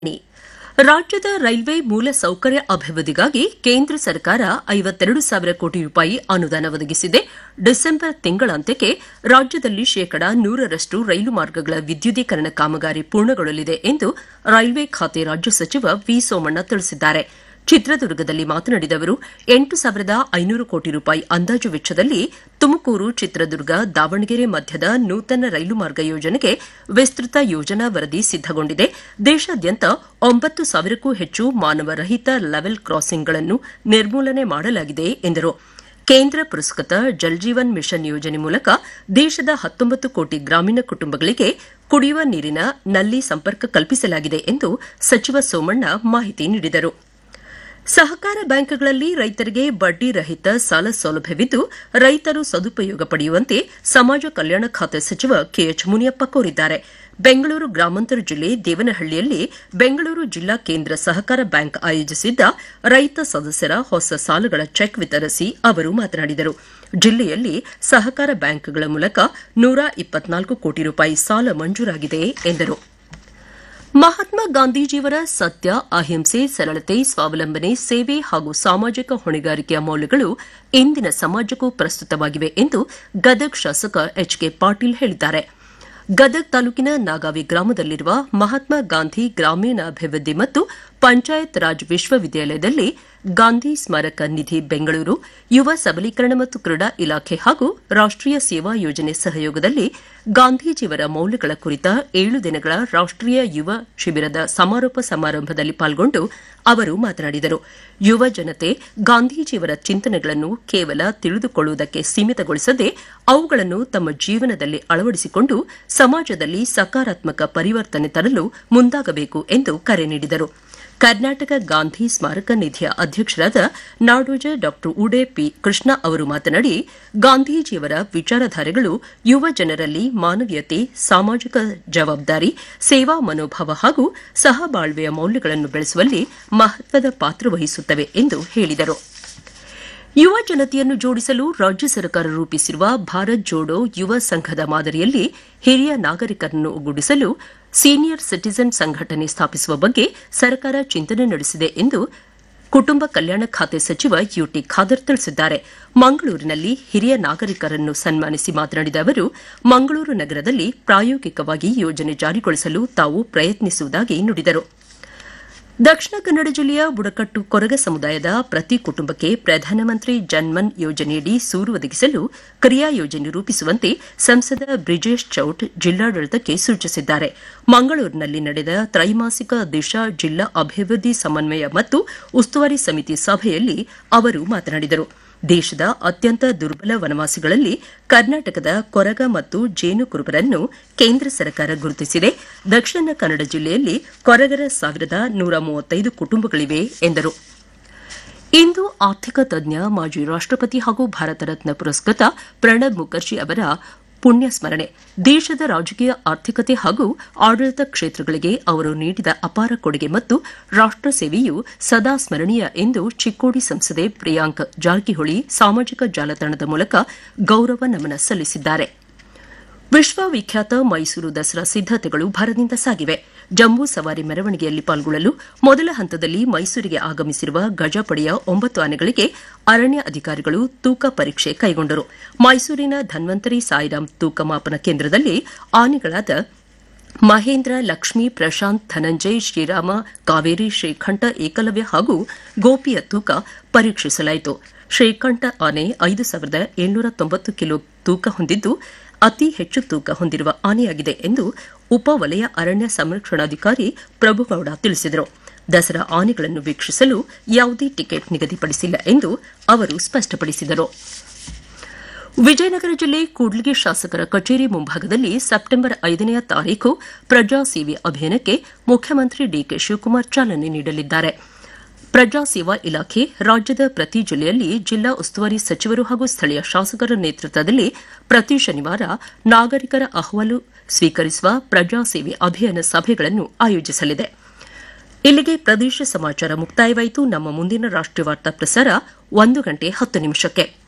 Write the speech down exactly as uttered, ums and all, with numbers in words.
ರಾಜ್ಯದ ರೈಲ್ವೆ ಮೂಲಸೌಕರ್ಯ ಅಭಿವೃದ್ಧಿಗಾಗಿ ಕೇಂದ್ರ ಸರ್ಕಾರ ಐವತ್ತೆರಡು ಸಾವಿರ ಕೋಟಿ ರೂಪಾಯಿ ಅನುದಾನ ಒದಗಿಸಿದೆ. ಡಿಸೆಂಬರ್ ತಿಂಗಳಾಂತ್ಯಕ್ಕೆ ರಾಜ್ಯದಲ್ಲಿ ಶೇಕಡಾ ನೂರರಷ್ಟು ರೈಲು ಮಾರ್ಗಗಳ ವಿದ್ಯುದೀಕರಣ ಕಾಮಗಾರಿ ಪೂರ್ಣಗೊಳ್ಳಲಿದೆ ಎಂದು ರೈಲ್ವೆ ಖಾತೆ ರಾಜ್ಯ ಸಚಿವ ವಿ ಸೋಮಣ್ಣ ತಿಳಿಸಿದ್ದಾರೆ. ಚಿತ್ರದುರ್ಗದಲ್ಲಿ ಮಾತನಾಡಿದ ಅವರು ಎಂಟು ಸಾವಿರದ ಐನೂರು ಕೋಟಿ ರೂಪಾಯಿ ಅಂದಾಜು ವೆಚ್ಚದಲ್ಲಿ ತುಮಕೂರು ಚಿತ್ರದುರ್ಗ ದಾವಣಗೆರೆ ಮಧ್ಯದ ನೂತನ ರೈಲು ಮಾರ್ಗ ಯೋಜನೆಗೆ ವಿಸ್ತೃತ ಯೋಜನಾ ವರದಿ ಸಿದ್ದಗೊಂಡಿದೆ. ದೇಶಾದ್ಯಂತ ಒಂಬತ್ತು ಸಾವಿರಕ್ಕೂ ಹೆಚ್ಚು ಮಾನವ ರಹಿತ ಲೆವೆಲ್ ಕ್ರಾಸಿಂಗ್ಗಳನ್ನು ನಿರ್ಮೂಲನೆ ಮಾಡಲಾಗಿದೆ ಎಂದರು. ಕೇಂದ್ರ ಪುರಸ್ಕೃತ ಜಲ್ಜೀವನ್ ಮಿಷನ್ ಯೋಜನೆ ಮೂಲಕ ದೇಶದ ಹತ್ತೊಂಬತ್ತು ಕೋಟಿ ಗ್ರಾಮೀಣ ಕುಟುಂಬಗಳಿಗೆ ಕುಡಿಯುವ ನೀರಿನ ನಲ್ಲಿ ಸಂಪರ್ಕ ಕಲ್ಪಿಸಲಾಗಿದೆ ಎಂದು ಸಚಿವ ಸೋಮಣ್ಣ ಮಾಹಿತಿ ನೀಡಿದರು. ಸಹಕಾರ ಬ್ಯಾಂಕ್ಗಳಲ್ಲಿ ರೈತರಿಗೆ ಬಡ್ಡಿ ರಹಿತ ಸಾಲ ಸೌಲಭ್ಯವಿದ್ದು ರೈತರು ಸದುಪಯೋಗ ಪಡೆಯುವಂತೆ ಸಮಾಜ ಕಲ್ಯಾಣ ಖಾತೆ ಸಚಿವ ಕೆಎಚ್ ಮುನಿಯಪ್ಪ ಕೋರಿದ್ದಾರೆ. ಬೆಂಗಳೂರು ಗ್ರಾಮಾಂತರ ಜಿಲ್ಲೆ ದೇವನಹಳ್ಳಿಯಲ್ಲಿ ಬೆಂಗಳೂರು ಜಿಲ್ಲಾ ಕೇಂದ್ರ ಸಹಕಾರ ಬ್ಯಾಂಕ್ ಆಯೋಜಿಸಿದ್ದ ರೈತ ಸದಸ್ಯರ ಹೊಸ ಸಾಲಗಳ ಚೆಕ್ ವಿತರಿಸಿ ಅವರು ಮಾತನಾಡಿದರು. ಜಿಲ್ಲೆಯಲ್ಲಿ ಸಹಕಾರ ಬ್ಯಾಂಕ್ಗಳ ಮೂಲಕ ನೂರ ಇಪ್ಪತ್ನಾಲ್ಕು ಕೋಟಿ ರೂಪಾಯಿ ಸಾಲ ಮಂಜೂರಾಗಿದೆ ಎಂದರು. ಮಹಾತ್ಮ ಗಾಂಧೀಜಿಯವರ ಸತ್ಯ, ಅಹಿಂಸೆ, ಸರಳತೆ, ಸ್ವಾವಲಂಬನೆ, ಸೇವೆ ಹಾಗೂ ಸಾಮಾಜಿಕ ಹೊಣೆಗಾರಿಕೆಯ ಮೌಲ್ಯಗಳು ಇಂದಿನ ಸಮಾಜಕ್ಕೂ ಪ್ರಸ್ತುತವಾಗಿವೆ ಎಂದು ಗದಗ್ ಶಾಸಕ ಎಚ್ ಕೆ ಪಾಟೀಲ್ ಹೇಳಿದ್ದಾರೆ. ಗದಗ್ ತಾಲೂಕಿನ ನಾಗಾವಿ ಗ್ರಾಮದಲ್ಲಿರುವ ಮಹಾತ್ಮ ಗಾಂಧಿ ಗ್ರಾಮೀಣಾಭಿವೃದ್ಧಿ ಮತ್ತು ಪಂಚಾಯತ್ ರಾಜ್ ವಿಶ್ವವಿದ್ಯಾಲಯದಲ್ಲಿ ಗಾಂಧಿ ಸ್ಮಾರಕ ನಿಧಿ ಬೆಂಗಳೂರು, ಯುವ ಸಬಲೀಕರಣ ಮತ್ತು ಕ್ರೀಡಾ ಇಲಾಖೆ ಹಾಗೂ ರಾಷ್ಟೀಯ ಸೇವಾ ಯೋಜನೆ ಸಹಯೋಗದಲ್ಲಿ ಗಾಂಧೀಜಿಯವರ ಮೌಲ್ಯಗಳ ಕುರಿತ ಏಳು ದಿನಗಳ ರಾಷ್ಟೀಯ ಯುವ ಶಿಬಿರದ ಸಮಾರೋಪ ಸಮಾರಂಭದಲ್ಲಿ ಪಾಲ್ಗೊಂಡು ಅವರು ಮಾತನಾಡಿದರು. ಯುವ ಜನತೆ ಗಾಂಧೀಜಿಯವರ ಚಿಂತನೆಗಳನ್ನು ಕೇವಲ ತಿಳಿದುಕೊಳ್ಳುವುದಕ್ಕೆ ಸೀಮಿತಗೊಳಿಸದೆ ಅವುಗಳನ್ನು ತಮ್ಮ ಜೀವನದಲ್ಲಿ ಅಳವಡಿಸಿಕೊಂಡು ಸಮಾಜದಲ್ಲಿ ಸಕಾರಾತ್ಮಕ ಪರಿವರ್ತನೆ ತರಲು ಮುಂದಾಗಬೇಕು ಎಂದು ಕರೆ ನೀಡಿದರು. ಕರ್ನಾಟಕ ಗಾಂಧಿ ಸ್ಮಾರಕ ನಿಧಿಯ ಅಧ್ಯಕ್ಷರಾದ ನಾಡೋಜ ಡಾ ಉಡೆ ಪಿ ಕೃಷ್ಣ ಅವರು ಮಾತನಾಡಿ, ಗಾಂಧೀಜಿಯವರ ವಿಚಾರಧಾರೆಗಳು ಯುವ ಜನರಲ್ಲಿ ಮಾನವೀಯತೆ, ಸಾಮಾಜಿಕ ಜವಾಬ್ದಾರಿ, ಸೇವಾ ಮನೋಭಾವ ಹಾಗೂ ಸಹಬಾಳ್ವೆಯ ಮೌಲ್ಯಗಳನ್ನು ಬೆಳೆಸುವಲ್ಲಿ ಮಹತ್ವದ ಪಾತ್ರ ವಹಿಸುತ್ತವೆ ಎಂದು ಹೇಳಿದರು. ಯುವ ಜನತೆಯನ್ನು ಜೋಡಿಸಲು ರಾಜ್ಯ ಸರ್ಕಾರ ರೂಪಿಸಿರುವ ಭಾರತ್ ಜೋಡೋ ಯುವ ಸಂಘದ ಮಾದರಿಯಲ್ಲಿ ಹಿರಿಯ ನಾಗರಿಕರನ್ನು ಒಗ್ಗೂಡಿಸಲು ಸೀನಿಯರ್ ಸಿಟಿಜನ್ ಸಂಘಟನೆ ಸ್ಥಾಪಿಸುವ ಬಗ್ಗೆ ಸರ್ಕಾರ ಚಿಂತನೆ ನಡೆಸಿದೆ ಎಂದು ಕುಟುಂಬ ಕಲ್ಯಾಣ ಖಾತೆ ಸಚಿವ ಯುಟಿ ಖಾದರ್ ತಿಳಿಸಿದ್ದಾರೆ. ಮಂಗಳೂರಿನಲ್ಲಿ ಹಿರಿಯ ನಾಗರಿಕರನ್ನು ಸನ್ಮಾನಿಸಿ ಮಾತನಾಡಿದ ಅವರು, ಮಂಗಳೂರು ನಗರದಲ್ಲಿ ಪ್ರಾಯೋಗಿಕವಾಗಿ ಯೋಜನೆ ಜಾರಿಗೊಳಿಸಲು ತಾವು ಪ್ರಯತ್ನಿಸುವುದಾಗಿ ನುಡಿದರು. ದಕ್ಷಿಣ ಕನ್ನಡ ಜಿಲ್ಲೆಯ ಬುಡಕಟ್ಟು ಕೊರಗ ಸಮುದಾಯದ ಪ್ರತಿ ಕುಟುಂಬಕ್ಕೆ ಪ್ರಧಾನಮಂತ್ರಿ ಜನ್ಮನ್ ಯೋಜನೆಯಡಿ ಸೂರು ಒದಗಿಸಲು ಕ್ರಿಯಾ ಯೋಜನೆ ರೂಪಿಸುವಂತೆ ಸಂಸದ ಬ್ರಿಜೇಶ್ ಚೌಟ್ ಜಿಲ್ಲಾಡಳಿತಕ್ಕೆ ಸೂಚಿಸಿದ್ದಾರೆ. ಮಂಗಳೂರಿನಲ್ಲಿ ನಡೆದ ತ್ರೈಮಾಸಿಕ ದಿಶಾ ಜಿಲ್ಲಾ ಅಭಿವೃದ್ಧಿ ಸಮನ್ವಯ ಮತ್ತು ಉಸ್ತುವಾರಿ ಸಮಿತಿ ಸಭೆಯಲ್ಲಿ ಅವರು ಮಾತನಾಡಿದರು. ದೇಶದ ಅತ್ಯಂತ ದುರ್ಬಲ ವನವಾಸಿಗಳಲ್ಲಿ ಕರ್ನಾಟಕದ ಕೊರಗ ಮತ್ತು ಜೇನು ಕುರುಬರನ್ನು ಕೇಂದ್ರ ಸರ್ಕಾರ ಗುರುತಿಸಿದೆ. ದಕ್ಷಿಣ ಕನ್ನಡ ಜಿಲ್ಲೆಯಲ್ಲಿ ಕೊರಗರ ಸಾವಿರದ ನೂರ ಮೂವತ್ತೈದು ಕುಟುಂಬಗಳಿವೆ ಎಂದರು. ಇಂದು ಆರ್ಥಿಕ ತಜ್ಞ, ಮಾಜಿ ರಾಷ್ಟಪತಿ ಹಾಗೂ ಭಾರತ ರತ್ನ ಪುರಸ್ಕೃತ ಪ್ರಣಬ್ ಮುಖರ್ಜಿ ಅವರ ಪುಣ್ಯ ಸ್ಮರಣೆ. ದೇಶದ ರಾಜಕೀಯ, ಆರ್ಥಿಕತೆ ಹಾಗೂ ಆಡಳಿತ ಕ್ಷೇತ್ರಗಳಿಗೆ ಅವರು ನೀಡಿದ ಅಪಾರ ಕೊಡುಗೆ ಮತ್ತು ರಾಷ್ಟ ಸೇವೆಯು ಸದಾ ಸ್ಮರಣೀಯ ಎಂದು ಚಿಕ್ಕೋಡಿ ಸಂಸದೆ ಪ್ರಿಯಾಂಕ್ ಜಾರಕಿಹೊಳಿ ಸಾಮಾಜಿಕ ಜಾಲತಾಣದ ಮೂಲಕ ಗೌರವ ನಮನ ಸಲ್ಲಿಸಿದ್ದಾರೆ. ವಿಶ್ವವಿಖ್ಯಾತ ಮೈಸೂರು ದಸರಾ ಸಿದ್ದತೆಗಳು ಭರದಿಂದ ಸಾಗಿವೆ. ಜಂಬೂ ಸವಾರಿ ಮೆರವಣಿಗೆಯಲ್ಲಿ ಪಾಲ್ಗೊಳ್ಳಲು ಮೊದಲ ಹಂತದಲ್ಲಿ ಮೈಸೂರಿಗೆ ಆಗಮಿಸಿರುವ ಗಜಪಡೆಯ ಒಂಬತ್ತು ಆನೆಗಳಿಗೆ ಅರಣ್ಯ ಅಧಿಕಾರಿಗಳು ತೂಕ ಪರೀಕ್ಷೆ ಕೈಗೊಂಡರು. ಮೈಸೂರಿನ ಧನ್ವಂತರಿ ಸಾಯಿರಾಮ್ ತೂಕ ಮಾಪನ ಕೇಂದ್ರದಲ್ಲಿ ಆನೆಗಳಾದ ಮಹೇಂದ್ರ, ಲಕ್ಷ್ಮೀ, ಪ್ರಶಾಂತ್, ಧನಂಜಯ್, ಶ್ರೀರಾಮ, ಕಾವೇರಿ, ಶ್ರೀಕಂಠ, ಏಕಲವ್ಯ ಹಾಗೂ ಗೋಪಿಯ ತೂಕ ಪರೀಕ್ಷಿಸಲಾಯಿತು. ಶ್ರೀಕಂಠ ಆನೆ ಐದು ಸಾವಿರದ ಏಳ್ನೂರ ತೊಂಬತ್ತು ಕಿಲೋ ತೂಕ ಹೊಂದಿದ್ದು ಅತಿ ಹೆಚ್ಚು ತೂಕ ಹೊಂದಿರುವ ಆನೆಯಾಗಿದೆ ಎಂದು ಉಪ ವಲಯ ಅರಣ್ಯ ಸಂರಕ್ಷಣಾಧಿಕಾರಿ ಪ್ರಭುಗೌಡ ತಿಳಿಸಿದರು. ದಸರಾ ಆನೆಗಳನ್ನು ವೀಕ್ಷಿಸಲು ಯಾವುದೇ ಟಿಕೆಟ್ ನಿಗದಿಪಡಿಸಿಲ್ಲ ಎಂದು ಅವರು ಸ್ಪಷ್ಟಪಡಿಸಿದರು. ವಿಜಯನಗರ ಜಿಲ್ಲೆ ಕೂಡ್ಲಿಗಿ ಶಾಸಕರ ಕಚೇರಿ ಮುಂಭಾಗದಲ್ಲಿ ಸೆಪ್ಟೆಂಬರ್ ಐದನೆಯ ತಾರೀಖು ಪ್ರಜಾ ಸೇವೆ ಅಭಿಯಾನಕ್ಕೆ ಮುಖ್ಯಮಂತ್ರಿ ಡಿಕೆ ಶಿವಕುಮಾರ್ ಚಾಲನೆ ನೀಡಲಿದ್ದಾರೆ. ಪ್ರಜಾ ಸೇವಾ ಇಲಾಖೆ ರಾಜ್ಯದ ಪ್ರತಿ ಜಿಲ್ಲೆಯಲ್ಲಿ ಜಿಲ್ಲಾ ಉಸ್ತುವಾರಿ ಸಚಿವರು ಹಾಗೂ ಸ್ಥಳೀಯ ಶಾಸಕರ ನೇತೃತ್ವದಲ್ಲಿ ಪ್ರತಿ ಶನಿವಾರ ನಾಗರಿಕರ ಅಹವಾಲು ಸ್ವೀಕರಿಸುವ ಪ್ರಜಾ ಸೇವೆ ಅಭಿಯಾನ ಸಭೆಗಳನ್ನು ಆಯೋಜಿಸಲಿದೆ. ಇಲ್ಲಿಗೆ ಪ್ರದೇಶ ಸಮಾಚಾರ ಮುಕ್ತಾಯವಾಯಿತು. ನಮ್ಮ ಮುಂದಿನ ರಾಷ್ಟ್ರೀಯ ವಾರ್ತಾ ಪ್ರಸಾರ ಒಂದು ಗಂಟೆ ಹತ್ತು ನಿಮಿಷಕ್ಕೆ.